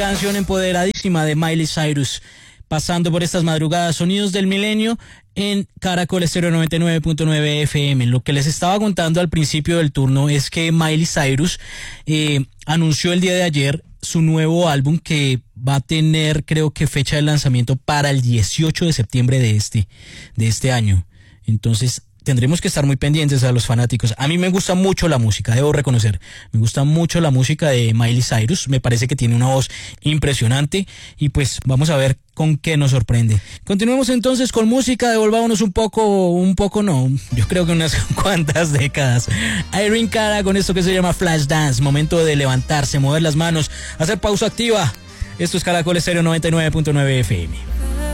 canción empoderadísima de Miley Cyrus, pasando por estas madrugadas, sonidos del milenio en Caracol Estéreo 99.9 FM. Lo que les estaba contando al principio del turno es que Miley Cyrus anunció el día de ayer su nuevo álbum, que va a tener, creo que, fecha de lanzamiento para el 18 de septiembre de este año. Entonces tendremos que estar muy pendientes a los fanáticos. A mí me gusta mucho la música, debo reconocer. Me gusta mucho la música de Miley Cyrus. Me parece que tiene una voz impresionante y pues vamos a ver con qué nos sorprende. Continuemos entonces con música, devolvámonos un poco no, yo creo que unas cuantas décadas. Irene Cara con esto que se llama Flash Dance, momento de levantarse, mover las manos, hacer pausa activa. Esto es Caracol Estéreo 99.9 FM.